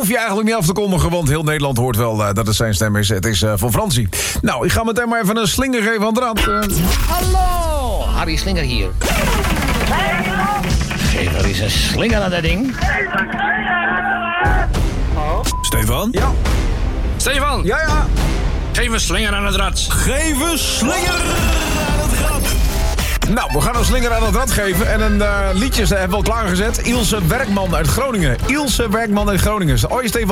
hoef je eigenlijk niet af te kondigen, want heel Nederland hoort wel dat het zijn stem is. Het is van Fransie. Nou, ik ga meteen maar even een slinger geven aan de rand. Hallo, Harry Slinger hier. Geef er eens een slinger aan dat ding. Stefan? Ja. Stefan, Ja. geef een slinger aan het rad. Geef een slinger aan het rad. Nou, we gaan een slinger aan het rad geven. En een liedje hebben we al klaargezet. Ilse Werkman uit Groningen. Ilse Werkman uit Groningen. Hoi Stefan.